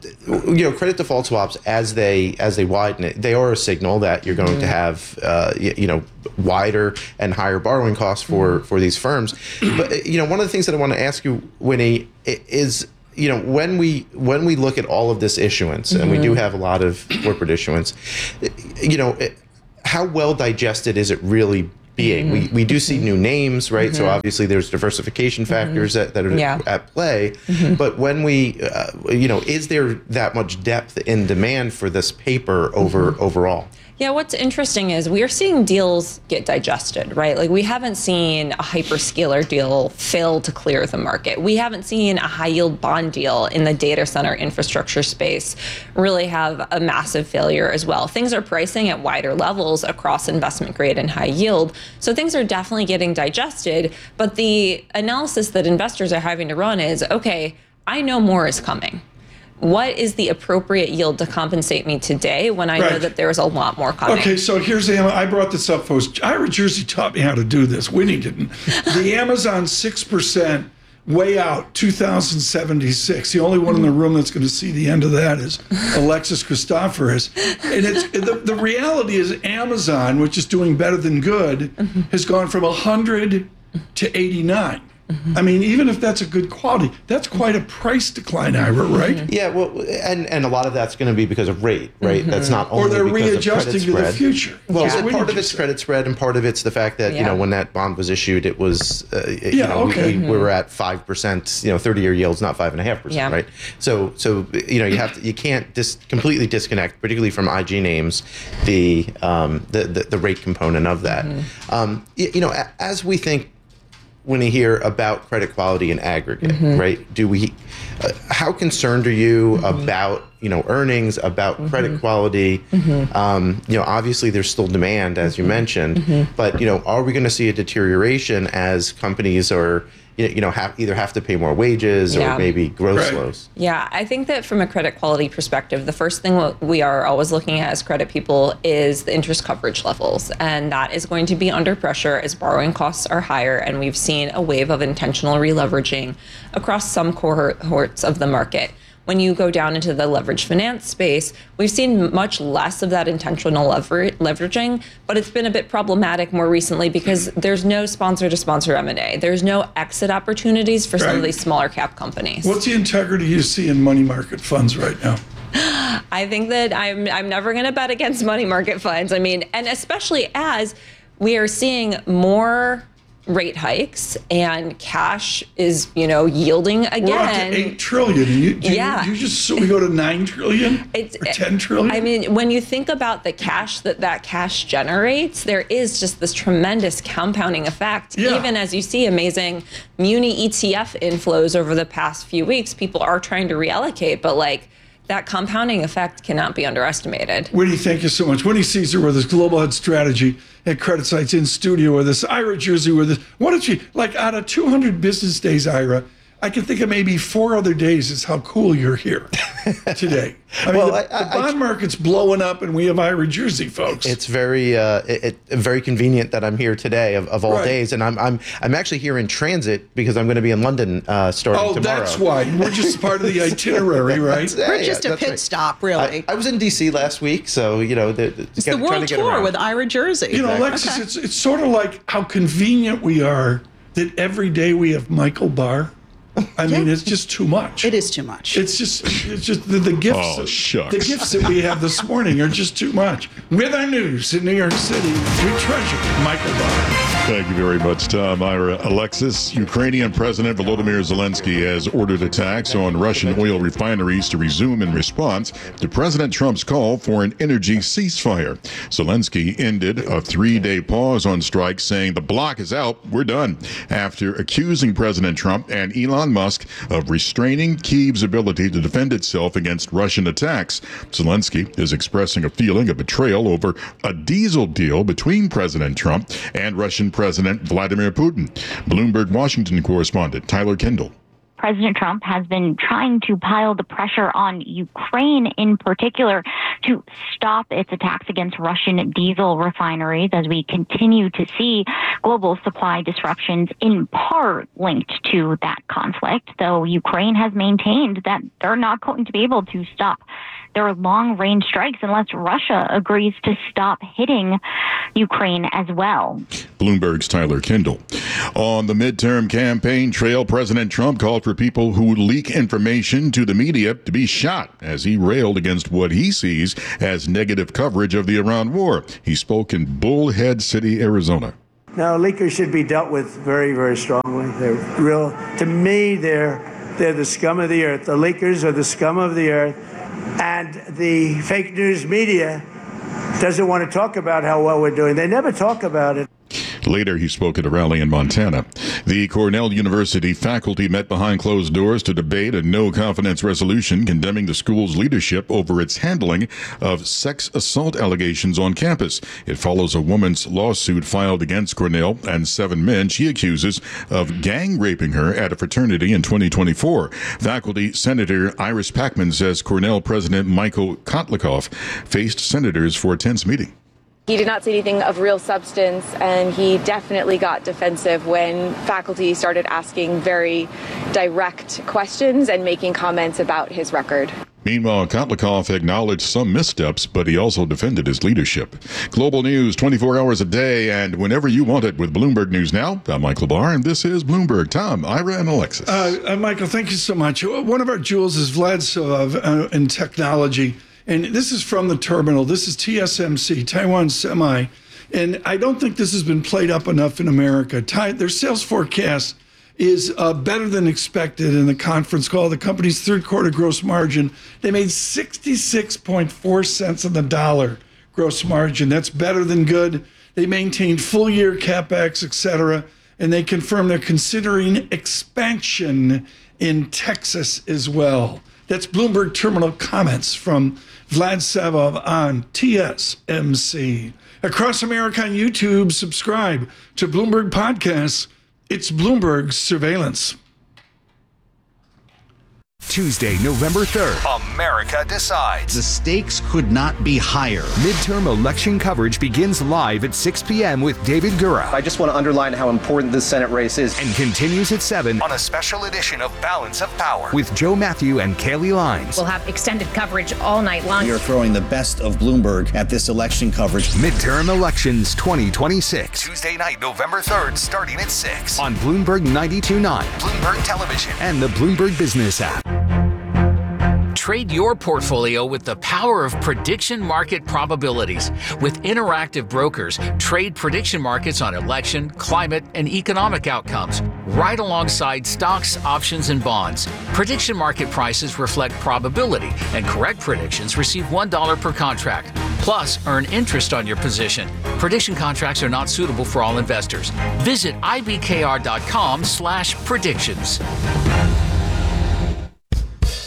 you know, credit default swaps as they as they widen it, they are a signal that you're going mm-hmm. to have uh, you, you know wider and higher borrowing costs for mm-hmm. for these firms. But you know, one of the things that I want to ask you, Winnie, is, you know, when we when we look at all of this issuance, mm-hmm. and we do have a lot of corporate issuance, you know, it, how well digested is it really being? Mm-hmm. We we do see new names, right? Mm-hmm. So obviously there's diversification factors mm-hmm. that, that are yeah. at play. Mm-hmm. But when we, uh, you know, is there that much depth in demand for this paper over mm-hmm. overall? Yeah, what's interesting is we are seeing deals get digested, right? Like we haven't seen a hyperscaler deal fail to clear the market. We haven't seen a high yield bond deal in the data center infrastructure space really have a massive failure as well. Things are pricing at wider levels across investment grade and high yield. So things are definitely getting digested. But the analysis that investors are having to run is, okay, I know more is coming. What is the appropriate yield to compensate me today when I right. know that there's a lot more coming? Okay, so here's the, I brought this up, folks. Ira Jersey taught me how to do this. Winnie didn't. The Amazon six percent way out, two thousand seventy-six. The only one in the room that's going to see the end of that is Alexis Christoforous. And it's the, the reality is Amazon, which is doing better than good, mm-hmm. has gone from one hundred to eighty-nine. Mm-hmm. I mean, even if that's a good quality, that's quite a price decline, Ira, right? Mm-hmm. Yeah, well, and, and a lot of that's going to be because of rate, right? Mm-hmm. That's not only or they're because readjusting of to credit the future. Well, Yeah. so part of it's credit spread, and part of it's the fact that, Yeah. you know, when that bond was issued, it was, uh, you Yeah, know, okay. we, we, we were at five percent, you know, thirty-year yields, not five point five percent, Yeah. right? So, so you know, you have to, you can't dis- completely disconnect, particularly from I G names, the um, the, the the rate component of that. Mm-hmm. Um, you, you know, a- as we think, when you hear about credit quality in aggregate, mm-hmm. right? Do we? Uh, how concerned are you mm-hmm. about, you know, earnings, about mm-hmm. credit quality? Mm-hmm. Um, you know, obviously there's still demand, as you mentioned, mm-hmm. but you know, are we going to see a deterioration as companies are, you know, have either have to pay more wages Yeah. or maybe growth Right. slows? Yeah, I think that from a credit quality perspective, the first thing what we are always looking at as credit people is the interest coverage levels. And that is going to be under pressure as borrowing costs are higher. And we've seen a wave of intentional releveraging across some cohorts of the market. When you go down into the leveraged finance space, we've seen much less of that intentional lever- leveraging, but it's been a bit problematic more recently because there's no sponsor-to-sponsor M and A. There's no exit opportunities for some Right. of these smaller cap companies. What's the integrity you see in money market funds right now? I think that I'm I'm never going to bet against money market funds. I mean, and especially as we are seeing more rate hikes and cash is, you know, yielding again. We're up to eight trillion. You, do Yeah. You, you just so we go to nine trillion It's or ten trillion. I mean, when you think about the cash that that cash generates, there is just this tremendous compounding effect. Yeah. Even as you see amazing muni E T F inflows over the past few weeks, people are trying to reallocate, but like that compounding effect cannot be underestimated. Winnie, thank you so much. Winnie Caesar with us, Global Head Strategy at Credit Sites, in studio with us. Ira Jersey with us. Why don't you, like, out of two hundred business days, Ira, I can think of maybe four other days is how cool you're here today. I mean, Well, the, I- the bond market's blowing up, and we have Ira Jersey, folks. It's very, uh, it, it, very convenient that I'm here today of, of all Right. days, and I'm I'm I'm actually here in transit because I'm going to be in London uh, starting Oh, tomorrow. that's why. We're just part of the itinerary, right? That's- We're yeah, just a that's pit right. stop, really. I, I was in D C last week, so you know, the, the, it's the world tour with Ira Jersey. You know, Alexis, it's it's sort of like how convenient we are that every day we have Michael Barr. I mean, it's just too much. It is too much. It's just, it's just the, the gifts. Oh, that, shucks. The gifts that we have this morning are just too much. With our news in New York City, we treasure Michael Barr. Thank you very much, Tom. Ira. Alexis, Ukrainian President Volodymyr Zelensky has ordered attacks on Russian oil refineries to resume in response to President Trump's call for an energy ceasefire. Zelensky ended a three-day pause on strikes, saying the bloc is out, we're done, after accusing President Trump and Elon Musk of restraining Kyiv's ability to defend itself against Russian attacks. Zelensky is expressing a feeling of betrayal over a diesel deal between President Trump and Russian President Vladimir Putin. Bloomberg Washington correspondent Tyler Kendall. President Trump has been trying to pile the pressure on Ukraine in particular to stop its attacks against Russian diesel refineries as we continue to see global supply disruptions in part linked to that conflict, though Ukraine has maintained that they're not going to be able to stop their long-range strikes unless Russia agrees to stop hitting Ukraine as well. Bloomberg's Tyler Kendall. On the midterm campaign trail, President Trump called for people who leak information to the media to be shot as he railed against what he sees as negative coverage of the Iran war. He spoke in Bullhead City, Arizona. No, leakers should be dealt with very, very strongly. They're real, to me, they're, they're the scum of the earth. The leakers are the scum of the earth. And the fake news media doesn't want to talk about how well we're doing. They never talk about it. Later, he spoke at a rally in Montana. The Cornell University faculty met behind closed doors to debate a no-confidence resolution condemning the school's leadership over its handling of sex assault allegations on campus. It follows a woman's lawsuit filed against Cornell and seven men she accuses of gang raping her at a fraternity in twenty twenty-four. Faculty Senator Iris Packman says Cornell President Michael Kotlikoff faced senators for a tense meeting. He did not say anything of real substance, and he definitely got defensive when faculty started asking very direct questions and making comments about his record. Meanwhile, Kotlikoff acknowledged some missteps, but he also defended his leadership. Global news twenty-four hours a day and whenever you want it with Bloomberg News Now. I'm Michael Barr, and this is Bloomberg. Tom, Ira, and Alexis. Uh, uh, Michael, thank you so much. One of our jewels is Vlad Silov uh, in technology. And this is from the terminal. This is T S M C, Taiwan Semi. And I don't think this has been played up enough in America. Tai- their sales forecast is uh, better than expected in the conference call. The company's third quarter gross margin, they made sixty-six point four cents on the dollar gross margin. That's better than good. They maintained full year CapEx, et cetera. And they confirmed they're considering expansion in Texas as well. That's Bloomberg Terminal comments from Vlad Savov on T S M C. Across America on YouTube, subscribe to Bloomberg Podcasts. It's Bloomberg Surveillance. Tuesday, November third, America decides. The stakes could not be higher. Midterm election coverage begins live at six p.m. with David Gura. I just want to underline how important this Senate race is. And continues at seven on a special edition of Balance of Power with Joe Matthew and Kaylee Lines. We'll have extended coverage all night long. We are throwing the best of Bloomberg at this election coverage. Midterm elections twenty twenty-six. Tuesday night, November third, starting at six on Bloomberg ninety-two point nine, Bloomberg Television, and the Bloomberg Business app. Trade your portfolio with the power of prediction market probabilities. With Interactive Brokers, trade prediction markets on election, climate, and economic outcomes, right alongside stocks, options, and bonds. Prediction market prices reflect probability, and correct predictions receive one dollar per contract. Plus, earn interest on your position. Prediction contracts are not suitable for all investors. Visit ibkr dot com slash predictions.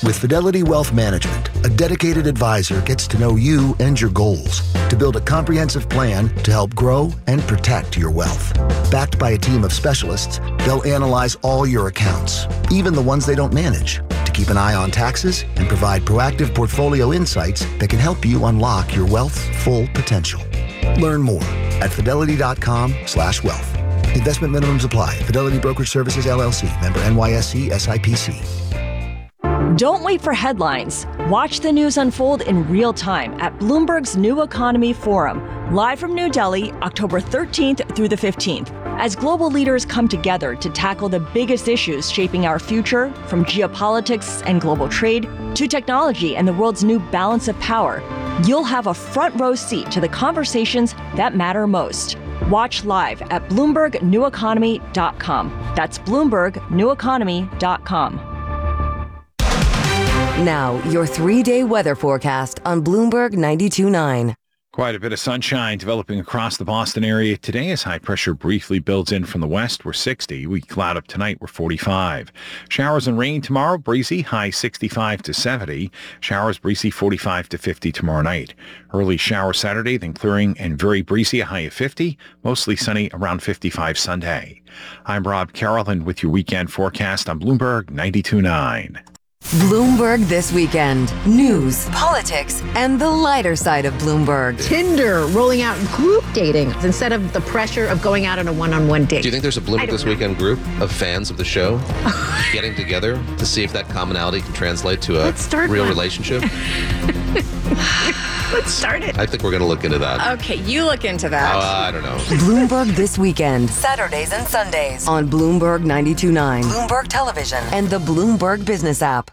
With Fidelity Wealth Management, a dedicated advisor gets to know you and your goals to build a comprehensive plan to help grow and protect your wealth. Backed by a team of specialists, they'll analyze all your accounts, even the ones they don't manage, to keep an eye on taxes and provide proactive portfolio insights that can help you unlock your wealth's full potential. Learn more at fidelity.com slash wealth. Investment minimums apply. Fidelity Brokerage Services, L L C. Member N Y S E S I P C. Don't wait for headlines. Watch the news unfold in real time at Bloomberg's New Economy Forum, live from New Delhi, October thirteenth through the fifteenth. As global leaders come together to tackle the biggest issues shaping our future, from geopolitics and global trade to technology and the world's new balance of power, you'll have a front row seat to the conversations that matter most. Watch live at Bloomberg New Economy dot com. That's Bloomberg New Economy dot com. Now, your three-day weather forecast on Bloomberg ninety-two point nine. Quite a bit of sunshine developing across the Boston area today as high pressure briefly builds in from the west. We're sixty. We cloud up tonight. We're forty-five. Showers and rain tomorrow. Breezy. High sixty-five to seventy. Showers breezy forty-five to fifty tomorrow night. Early shower Saturday, then clearing and very breezy. A high of fifty. Mostly sunny around fifty-five Sunday. I'm Rob Carroll, and with your weekend forecast on Bloomberg ninety-two point nine. Bloomberg This Weekend. News, politics, and the lighter side of Bloomberg. Tinder rolling out group dating instead of the pressure of going out on a one-on-one date. Do you think there's a Bloomberg This know. Weekend group of fans of the show getting together to see if that commonality can translate to a real one. relationship? Let's start it. I think we're going to look into that. Okay, you look into that. Uh, I don't know. Bloomberg This Weekend. Saturdays and Sundays on Bloomberg ninety-two point nine, Bloomberg Television, and the Bloomberg Business app.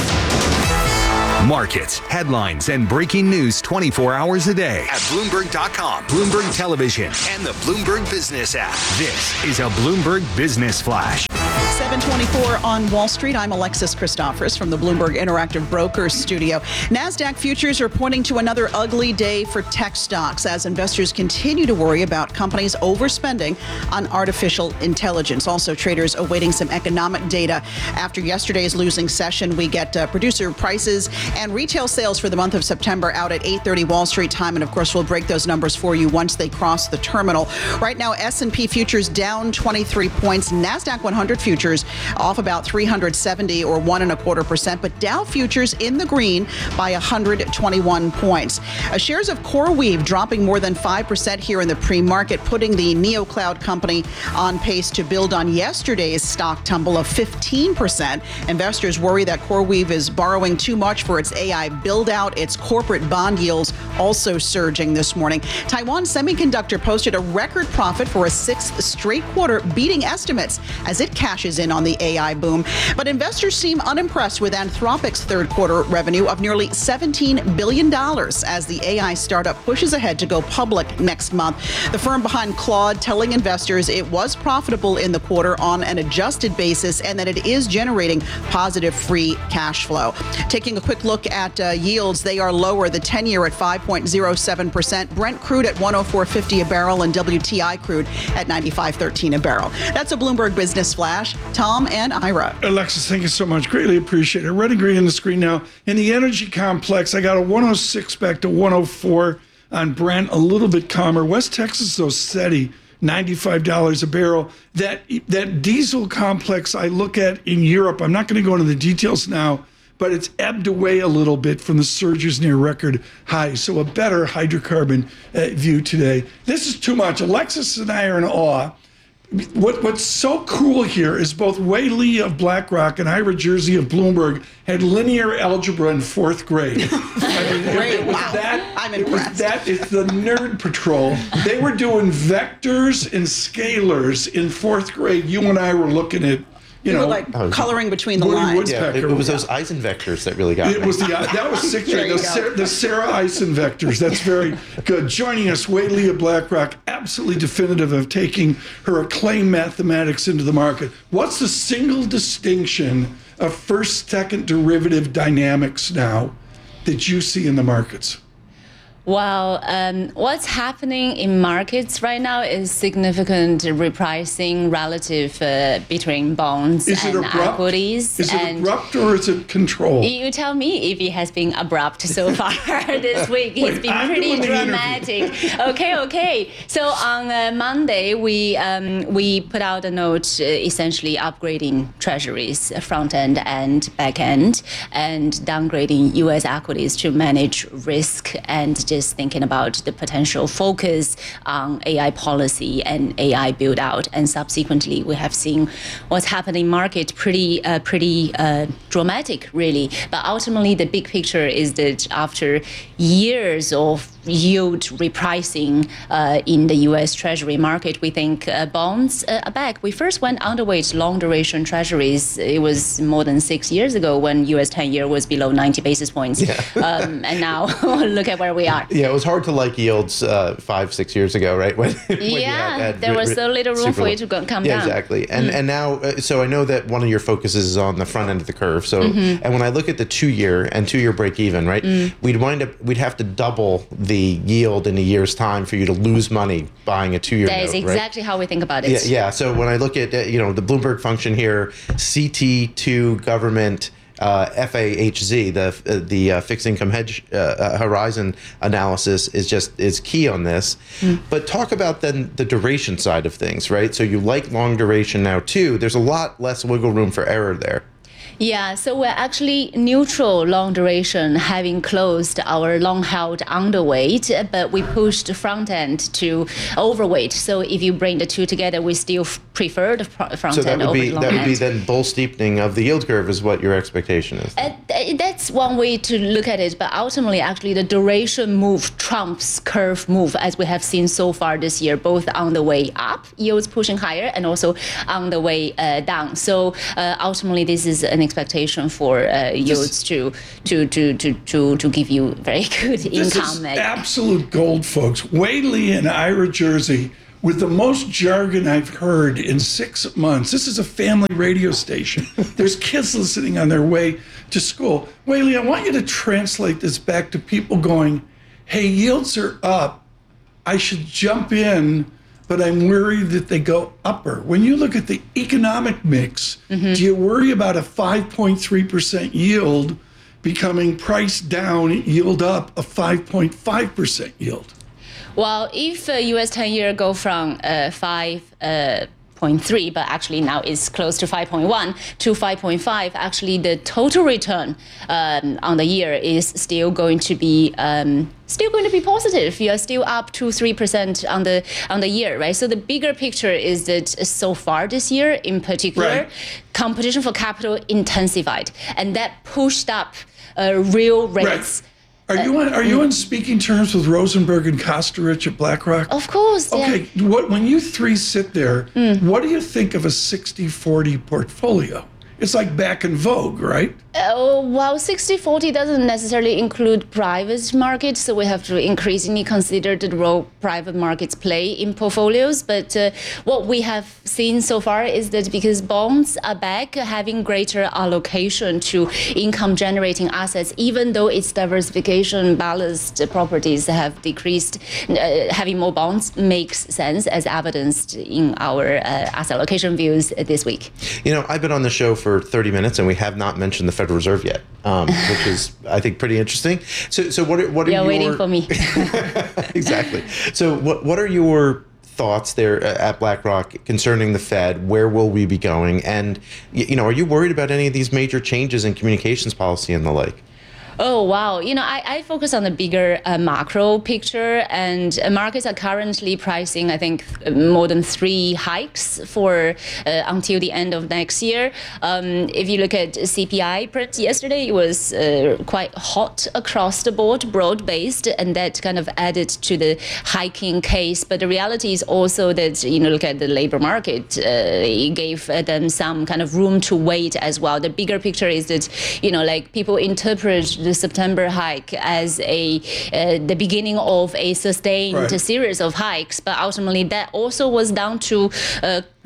Markets, headlines, and breaking news twenty-four hours a day at Bloomberg dot com, Bloomberg Television, and the Bloomberg Business app. This is a Bloomberg Business Flash. seven twenty-four on Wall Street. I'm Alexis Christophorous from the Bloomberg Interactive Brokers studio. NASDAQ futures are pointing to another ugly day for tech stocks as investors continue to worry about companies overspending on artificial intelligence. Also, traders awaiting some economic data. After yesterday's losing session, we get uh, producer prices and retail sales for the month of September out at eight thirty Wall Street time. And of course, we'll break those numbers for you once they cross the terminal. Right now, S and P futures down twenty-three points. NASDAQ one hundred futures off about three hundred seventy or one and a quarter percent, but Dow futures in the green by one hundred twenty-one points. Uh, shares of CoreWeave dropping more than five percent here in the pre-market, putting the NeoCloud company on pace to build on yesterday's stock tumble of fifteen percent. Investors worry that CoreWeave is borrowing too much for its A I build out. Its corporate bond yields also surging this morning. Taiwan Semiconductor posted a record profit for a sixth straight quarter, beating estimates as it cashes in on the A I boom. But investors seem unimpressed with Anthropic's third quarter revenue of nearly seventeen billion dollars as the A I startup pushes ahead to go public next month. The firm behind Claude telling investors it was profitable in the quarter on an adjusted basis and that it is generating positive free cash flow. Taking a quick look at uh, yields, they are lower. The ten-year at five point oh seven percent, Brent crude at one oh four fifty a barrel, and W T I crude at ninety-five thirteen a barrel. That's a Bloomberg Business Flash. Tom and Ira. Alexis, thank you so much. Greatly appreciate it. Red and green on the screen now. In the energy complex, I got a one oh six back to one oh four on Brent, a little bit calmer. West Texas, though, steady, ninety-five dollars a barrel. That, that diesel complex I look at in Europe, I'm not going to go into the details now, but it's ebbed away a little bit from the surges near record highs. So a better hydrocarbon uh, view today. This is too much. Alexis and I are in awe. What What's so cool here is both Wei Li of BlackRock and Ira Jersey of Bloomberg had linear algebra in fourth grade. I mean, Great. it, it was Wow. that. I'm it was impressed. that. It's the nerd patrol. They were doing vectors and scalars in fourth grade. You and I were looking at. You You know, were like coloring between the Woody lines. Yeah, it, it was those Eisenvectors that really got It me. was the that was sixth There grade. you The, go. Sarah, the Sarah Eisen vectors. That's very good. Joining us, Wei Li of BlackRock, absolutely definitive of taking her acclaimed mathematics into the market. What's the single distinction of first, second derivative dynamics now that you see in the markets? Well, um, what's happening in markets right now is significant repricing relative uh, between bonds is and it abrupt? equities. Is it and abrupt or is it controlled? You tell me if it has been abrupt so far this week. Wait, It's been I'm pretty doing an dramatic. okay, okay. So on uh, Monday, we um, we put out a note uh, essentially upgrading treasuries, uh, front end and back end, and downgrading U S equities to manage risk and just thinking about the potential focus on A I policy and A I build out. And subsequently, we have seen what's happening in market pretty, uh, pretty uh, dramatic, really. But ultimately, the big picture is that after years of yield repricing uh, in the U S Treasury market, we think uh, bonds uh, are back. We first went underweight long duration treasuries. It was more than six years ago when U S ten-year was below ninety basis points. Yeah. um, and now look at where we are. Yeah, it was hard to like yields uh, five, six years ago, right? When, when you yeah, had- had there ri- was ri- so little room super for low. it to go, come Yeah, down. exactly. And Mm. and now, uh, so I know that one of your focuses is on the front end of the curve. So, Mhm. and when I look at the two-year and two-year break-even, right, Mm. we'd wind up, we'd have to double the yield in a year's time for you to lose money buying a two-year That note, is right? exactly how we think about it. Yeah, yeah. So when I look at uh, you know the Bloomberg function here, C T two government uh, F A H Z, the uh, the uh, fixed income hedge uh, uh, horizon analysis is just is key on this. Mm. But talk about then the duration side of things, right? So you like long duration now too. There's a lot less wiggle room for error there. Yeah, so we're actually neutral long duration, having closed our long held underweight, but we pushed front end to overweight. So if you bring the two together, we still f- prefer the fr- front So that end would over be the long that would end. be then bull steepening of the yield curve is what your expectation is. Uh, th- that's one way to look at it, but ultimately, actually, the duration move trumps curve move, as we have seen so far this year, both on the way up, yields pushing higher, and also on the way uh, down. So uh, ultimately, this is an expectation for uh, yields to, to to to to to give you very good This income. is absolute gold, folks. Whaley and Ira Jersey with the most jargon I've heard in six months. This is a family radio station. There's kids listening on their way to school. Whaley, I want you to translate this back to people going, hey, yields are up. I should jump in, but I'm worried that they go upper. When you look at the economic mix, Mm-hmm. do you worry about a five point three percent yield becoming price down, yield up, a five point five percent yield? Well, if uh, U S ten-year go from uh, five uh, point three, but actually now it's close to five point one to five point five, actually the total return um, on the year is still going to be um, still going to be positive. You are still up two three percent on the on the year, right? So the bigger picture is that so far this year, in particular, Right. competition for capital intensified, and that pushed up uh, real rates. Are you on, are you on speaking terms with Rosenberg and Kostarich at BlackRock? Of course. Yeah. Okay, what, when you three sit there, what do you think of a sixty forty portfolio? It's like back in vogue, right? Uh, well, sixty forty doesn't necessarily include private markets, so we have to increasingly consider the role private markets play in portfolios. But uh, what we have seen so far is that because bonds are back, having greater allocation to income-generating assets, even though its diversification balanced properties have decreased, uh, having more bonds makes sense, as evidenced in our uh, asset allocation views this week. You know, I've been on the show for thirty minutes, and we have not mentioned the Federal Reserve yet, um, which is, I think, pretty interesting. So, so what are what are You're your waiting for me. exactly? So, what what are your thoughts there at BlackRock concerning the Fed? Where will we be going? And y- you know, are you worried about any of these major changes in communications policy and the like? Oh, wow. You know, I, I focus on the bigger uh, macro picture, and uh, markets are currently pricing, I think, uh, more than three hikes for uh, until the end of next year. Um, if you look at C P I print yesterday, it was uh, quite hot across the board, broad-based, and that kind of added to the hiking case. But the reality is also that, you know, look at the labor market, uh, it gave uh, them some kind of room to wait as well. The bigger picture is that, you know, like people interpret the September hike as a uh, the beginning of a sustained Right. series of hikes, but ultimately that also was down to uh,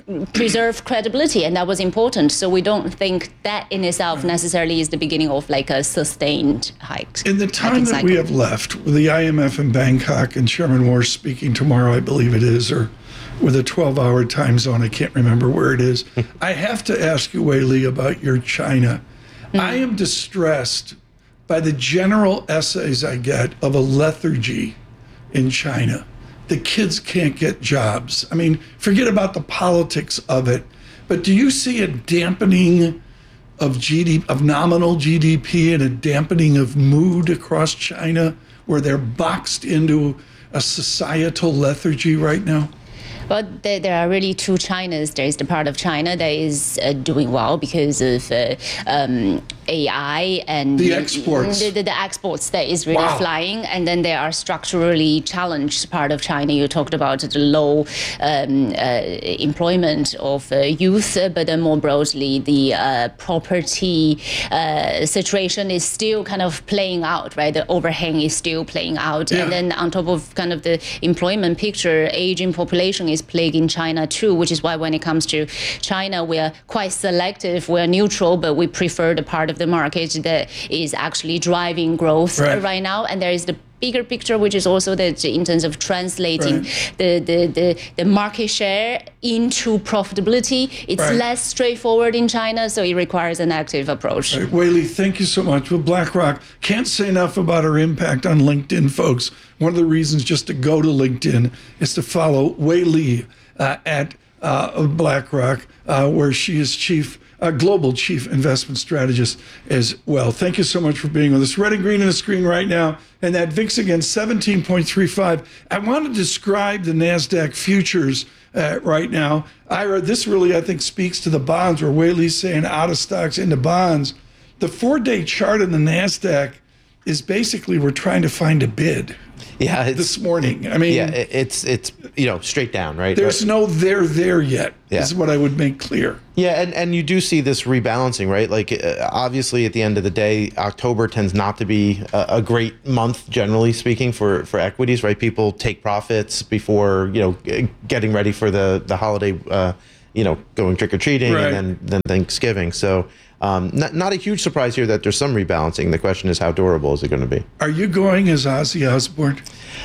preserve credibility, and that was important. So we don't think that in itself necessarily is the beginning of like a sustained hike. In the time that we have left, with the I M F in Bangkok and Chairman Moore speaking tomorrow, I believe it is, or with a twelve-hour time zone, I can't remember where it is. I have to ask you, Wei Li, about your China. Mm. I am distressed by the general essays I get of a lethargy in China. The kids can't get jobs. I mean, forget about the politics of it, but do you see a dampening of G D P, of nominal G D P, and a dampening of mood across China, where they're boxed into a societal lethargy right now? But there, there are really two Chinas. There is the part of China that is uh, doing well because of uh, um, A I and the exports. The, the, the exports that is really Wow. flying. And then there are structurally challenged part of China. You talked about the low um, uh, employment of uh, youth, uh, but then more broadly, the uh, property uh, situation is still kind of playing out, right? The overhang is still playing out. Yeah. And then on top of kind of the employment picture, aging population is plaguing China too, which is why when it comes to China, we are quite selective. We are neutral, but we prefer the part of the market that is actually driving growth Right. right now. And there is the bigger picture, which is also that in terms of translating Right. the, the, the, the market share into profitability, it's Right. less straightforward in China, so it requires an active approach. Right. Wei Li, thank you so much. With BlackRock, can't say enough about her impact on LinkedIn, folks. One of the reasons just to go to LinkedIn is to follow Wei Li uh, at uh, BlackRock, uh, where she is chief, uh, global chief investment strategist as well. Thank you so much for being with us. Red and green on the screen right now, and that V I X again, seventeen point three five. I want to describe the NASDAQ futures uh, right now. Ira, this really, I think, speaks to the bonds, where Wei Li's saying out of stocks into bonds. The four-day chart in the NASDAQ is basically we're trying to find a bid. Yeah, it's, this morning. I mean, yeah, it, it's it's you know straight down, right? there's Right. no there there yet. Yeah. Is what I would make clear. Yeah, and, and you do see this rebalancing, right? Like, uh, obviously, at the end of the day, October tends not to be a, a great month, generally speaking, for, for equities, right? People take profits before, you know, g- getting ready for the, the holiday, uh, you know, going trick-or-treating Right. and then, then Thanksgiving. So um, not, not a huge surprise here that there's some rebalancing. The question is, how durable is it going to be? Are you going as Ozzy Osbourne?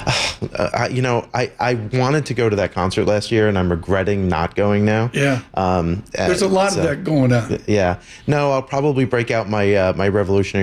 Uh, I, you know, I, I wanted to go to that concert last year, and I'm regretting not going now. Yeah. Um, There's a lot so- of that going on. Yeah. No, I'll probably break out my uh, my Revolutionary